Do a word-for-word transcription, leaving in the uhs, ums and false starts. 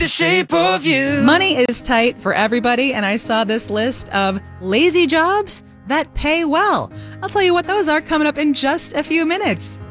shape of you. Money is tight for everybody, and I saw this list of lazy jobs that pay well. I'll tell you what those are coming up in just a few minutes.